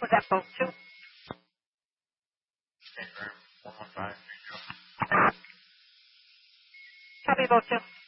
Was that both two? Okay, 115. Copy both two.